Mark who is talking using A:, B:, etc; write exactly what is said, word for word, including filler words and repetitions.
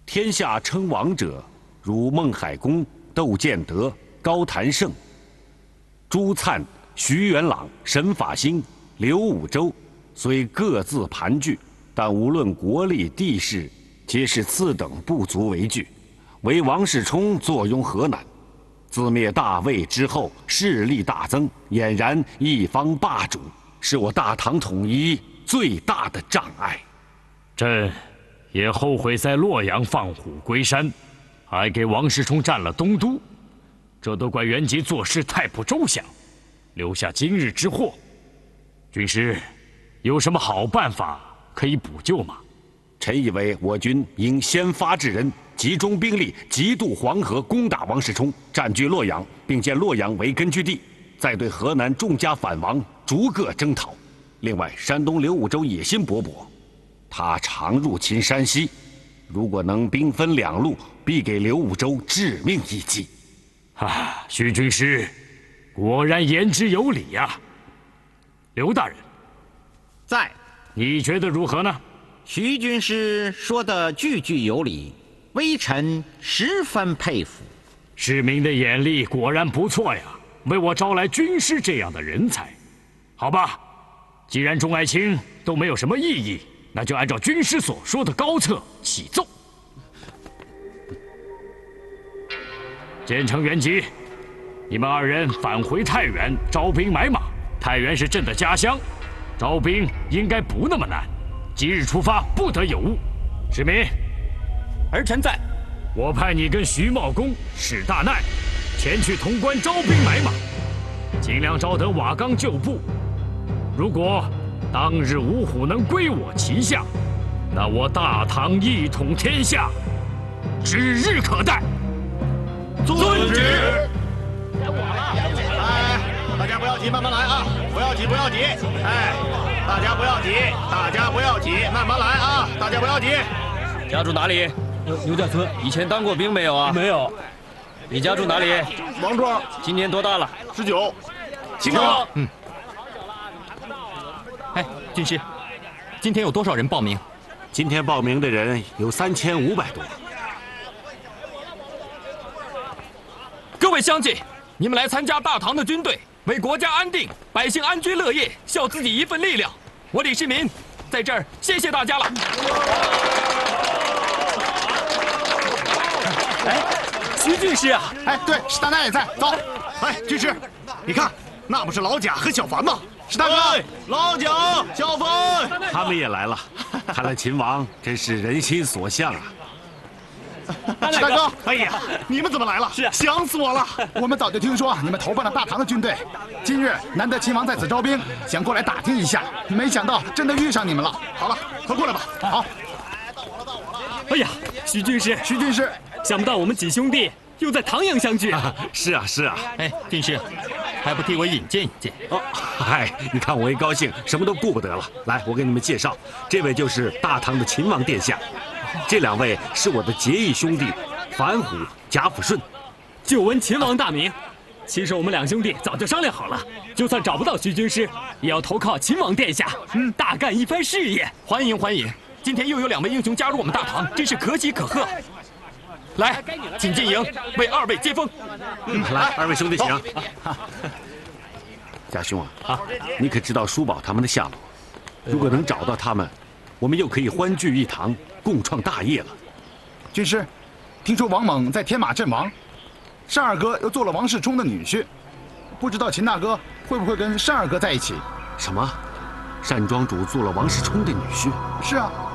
A: 天下称王者，如孟海公、窦建德、高谭胜、朱粲、徐元朗、沈法兴、刘武周，虽各自盘踞，但无论国力地势，皆是次等不足为惧。唯王世充坐拥河南，自灭大魏之后，势力大增，俨然一方霸主，是我大唐统一最大的障碍。
B: 朕也后悔在洛阳放虎归山，还给王世充占了东都，这都怪元吉做事太不周详，留下今日之祸。军师，有什么好办法可以补救吗？
A: 臣以为我军应先发制人，集中兵力，急渡黄河，攻打王世充，占据洛阳，并建洛阳为根据地，再对河南众家反王逐个征讨。另外，山东刘武周野心勃勃，他常入侵山西，如果能兵分两路，必给刘武周致命一击。
B: 啊，徐军师，果然言之有理呀、啊。刘大人，
C: 在，
B: 你觉得如何呢？
C: 徐军师说的句句有理，微臣十分佩服。
B: 世民的眼力果然不错呀，为我招来军师这样的人才。好吧，既然众爱卿都没有什么异议，那就按照军师所说的高策启奏。建成、元吉，你们二人返回太原招兵买马。太原是朕的家乡，招兵应该不那么难。即日出发，不得有误。世民，
D: 儿臣在。
B: 我派你跟徐茂公、史大奈前去潼关招兵买马，尽量招得瓦岗旧部。如果当日五虎能归我旗下，那我大唐一统天下指日可待。
E: 遵旨。哎，大家不要急，慢慢来啊！不要急，不要急。哎，大家不要急，大家不要急，慢慢来啊！大家不要急。
D: 家住哪里？
F: 牛牛家村。
D: 以前当过兵没有啊？
F: 没有。
D: 你家住哪里？
E: 王庄。
D: 今年多大了？
E: 十九。
D: 请坐。
F: 嗯。哎，军师，今天有多少人报名？
A: 今天报名的人有三千五百多。
F: 各位乡亲，你们来参加大唐的军队，为国家安定、百姓安居乐业，效自己一份力量。我李世民在这儿谢谢大家了。
D: 哎，徐军师啊！
E: 哎，对，史大奈也在。走，哎，军师，你看，那不是老贾和小樊吗？史大哥，老贾、小樊，
A: 他们也来了。看来秦王真是人心所向啊！
E: 史大哥，哎呀，你们怎么来了？
D: 是啊，
E: 想死我了！
G: 我们早就听说你们投奔了大唐的军队，今日难得秦王在此招兵，想过来打听一下，没想到真的遇上你们了。
E: 好了，快过来吧。
G: 好。
D: 哎呀，徐军师，
G: 徐军师，
D: 想不到我们几兄弟又在唐阳相聚。
A: 啊是啊，是啊。
F: 哎，军师，还不替我引荐引荐？
A: 哦，嗨，你看我一高兴，什么都顾不得了。来，我给你们介绍，这位就是大唐的秦王殿下。这两位是我的结义兄弟，樊虎、贾抚顺。
D: 久闻秦王大名，其实我们两兄弟早就商量好了，就算找不到徐军师，也要投靠秦王殿下，嗯，大干一番事业。
F: 欢迎欢迎！今天又有两位英雄加入我们大唐，真是可喜可贺。来，请进营，为二位接风。
A: 嗯，来，二位兄弟请。贾兄啊，啊，你可知道叔宝他们的下落？如果能找到他们，我们又可以欢聚一堂，共创大业了。
G: 军师，听说王猛在天马阵亡，单二哥又做了王世充的女婿，不知道秦大哥会不会跟单二哥在一起？
A: 什么？单庄主做了王世充的女婿？
G: 是啊。